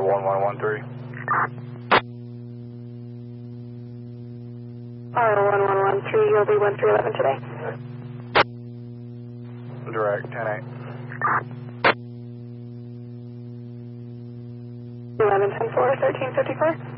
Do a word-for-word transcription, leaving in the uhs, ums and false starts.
one one one three. R one one one three, you'll be one three eleven today. Direct, ten eight. eleven ten four, thirteen fifty-four.